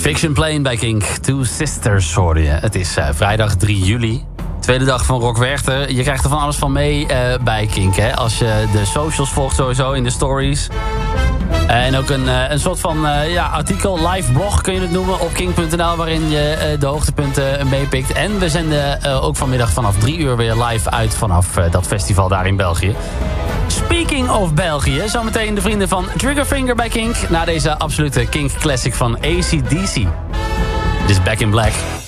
Fiction Plane bij Kink. Two Sisters hoorde je. Het is vrijdag 3 juli. Tweede dag van Rock Werchter. Je krijgt er van alles van mee bij Kink. Hè? Als je de socials volgt sowieso in de stories. En ook een soort van artikel, live blog kun je het noemen, op kink.nl, waarin je de hoogtepunten meepikt. En we zenden ook vanmiddag vanaf 3 uur weer live uit vanaf dat festival daar in België. Speaking of België, zometeen de vrienden van Triggerfinger bij Kink. Na deze absolute Kink classic van AC/DC. Dit is Back in Black.